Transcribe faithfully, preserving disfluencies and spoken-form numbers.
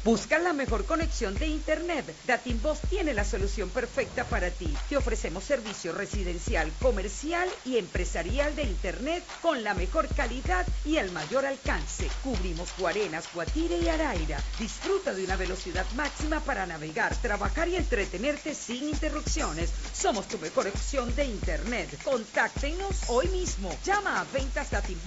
Busca la mejor conexión de Internet. Datimvoz tiene la solución perfecta para ti. Te ofrecemos servicio residencial, comercial y empresarial de Internet con la mejor calidad y el mayor alcance. Cubrimos Guarenas, Guatire y Araira. Disfruta de una velocidad máxima para navegar, trabajar y entretenerte sin interrupciones. Somos tu mejor opción de Internet. Contáctenos hoy mismo. Llama a Ventas Datimvoz